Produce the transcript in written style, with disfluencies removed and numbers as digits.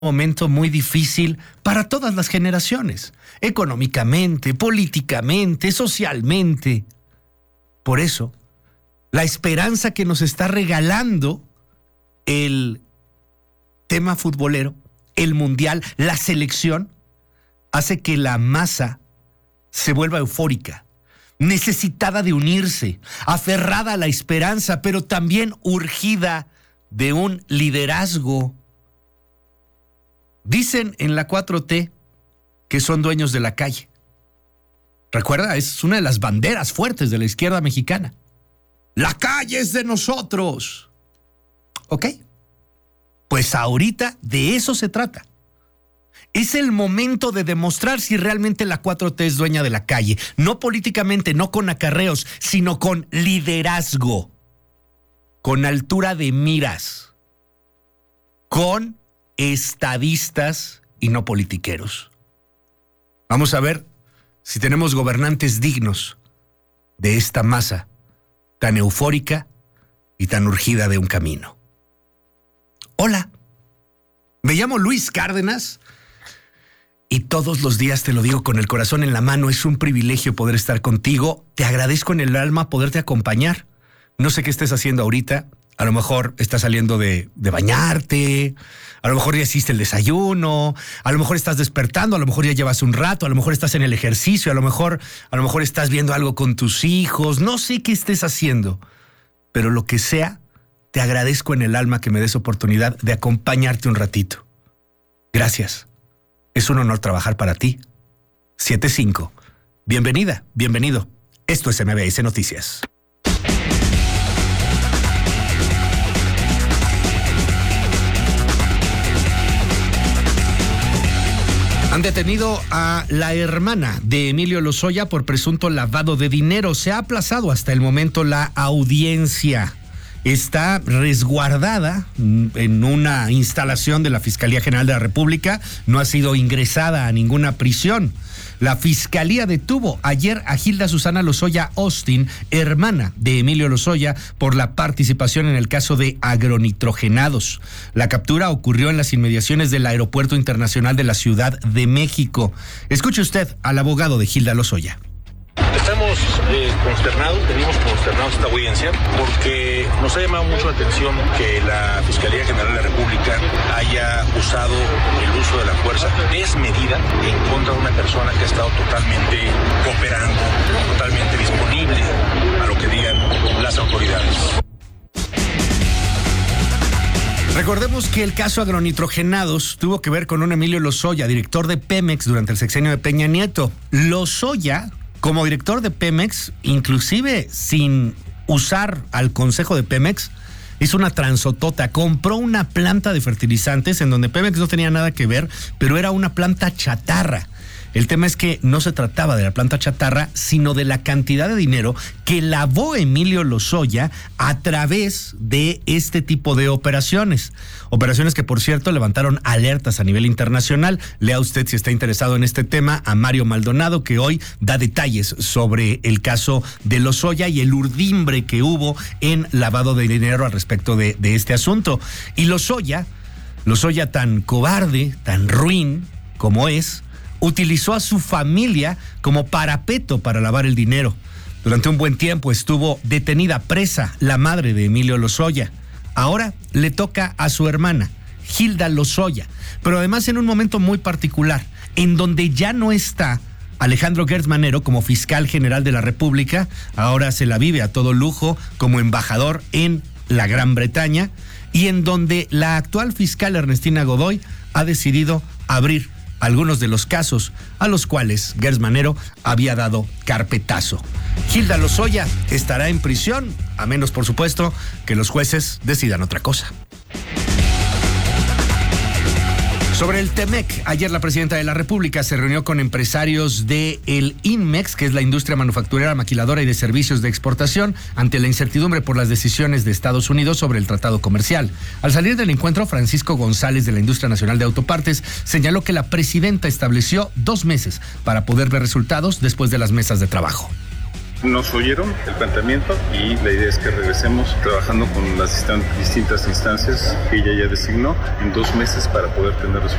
momento muy difícil para todas las generaciones, económicamente, políticamente, socialmente. Por eso, la esperanza que nos está regalando el tema futbolero, el mundial, la selección, hace que la masa se vuelva eufórica, necesitada de unirse, aferrada a la esperanza, pero también urgida de un liderazgo. Dicen en la 4T que son dueños de la calle. Recuerda, es una de las banderas fuertes de la izquierda mexicana. La calle es de nosotros. ¿Ok? Pues ahorita de eso se trata. Es el momento de demostrar si realmente la 4T es dueña de la calle. No políticamente, no con acarreos, sino con liderazgo, con altura de miras, con estadistas y no politiqueros. Vamos a ver si tenemos gobernantes dignos de esta masa tan eufórica y tan urgida de un camino. Hola, me llamo Luis Cárdenas y todos los días te lo digo con el corazón en la mano, es un privilegio poder estar contigo. Te agradezco en el alma poderte acompañar. No sé qué estés haciendo ahorita. A lo mejor estás saliendo de bañarte, a lo mejor ya hiciste el desayuno, a lo mejor estás despertando, a lo mejor ya llevas un rato, a lo mejor estás en el ejercicio, a lo mejor estás viendo algo con tus hijos. No sé qué estés haciendo, pero lo que sea, te agradezco en el alma que me des oportunidad de acompañarte un ratito. Gracias. Es un honor trabajar para ti. 7-5. Bienvenida, bienvenido. Esto es MBS Noticias. Han detenido a la hermana de Emilio Lozoya por presunto lavado de dinero. Se ha aplazado hasta el momento la audiencia. Está resguardada en una instalación de la Fiscalía General de la República. No ha sido ingresada a ninguna prisión. La Fiscalía detuvo ayer a Gilda Susana Lozoya Austin, hermana de Emilio Lozoya, por la participación en el caso de agronitrogenados. La captura ocurrió en las inmediaciones del Aeropuerto Internacional de la Ciudad de México. Escuche usted al abogado de Gilda Lozoya. Estamos venimos consternados esta audiencia porque nos ha llamado mucho la atención que la Fiscalía General de la República haya usado el uso de la fuerza desmedida en contra de una persona que ha estado totalmente cooperando, totalmente disponible a lo que digan las autoridades. Recordemos que el caso agronitrogenados tuvo que ver con un Emilio Lozoya, director de Pemex durante el sexenio de Peña Nieto. Lozoya, como director de Pemex, inclusive sin usar al consejo de Pemex, hizo una transotota, compró una planta de fertilizantes en donde Pemex no tenía nada que ver, pero era una planta chatarra. El tema es que no se trataba de la planta chatarra, sino de la cantidad de dinero que lavó Emilio Lozoya a través de este tipo de operaciones. Operaciones que, por cierto, levantaron alertas a nivel internacional. Lea usted, si está interesado en este tema, a Mario Maldonado, que hoy da detalles sobre el caso de Lozoya y el urdimbre que hubo en lavado de dinero al respecto de este asunto. Y Lozoya tan cobarde, tan ruin como es, utilizó a su familia como parapeto para lavar el dinero. Durante un buen tiempo estuvo detenida, presa, la madre de Emilio Lozoya. Ahora le toca a su hermana, Gilda Lozoya, pero además en un momento muy particular, en donde ya no está Alejandro Gertz Manero como fiscal general de la República. Ahora se la vive a todo lujo como embajador en la Gran Bretaña, y en donde la actual fiscal Ernestina Godoy ha decidido abrir algunos de los casos a los cuales Gertz Manero había dado carpetazo. Gilda Lozoya estará en prisión, a menos, por supuesto, que los jueces decidan otra cosa. Sobre el TEMEC, ayer la presidenta de la República se reunió con empresarios de el INMEX, que es la industria manufacturera, maquiladora y de servicios de exportación, ante la incertidumbre por las decisiones de Estados Unidos sobre el tratado comercial. Al salir del encuentro, Francisco González, de la Industria Nacional de Autopartes, señaló que la presidenta estableció 2 meses para poder ver resultados después de las mesas de trabajo. Nos oyeron el planteamiento y la idea es que regresemos trabajando con las distintas instancias que ella ya designó en 2 meses para poder tener resultados.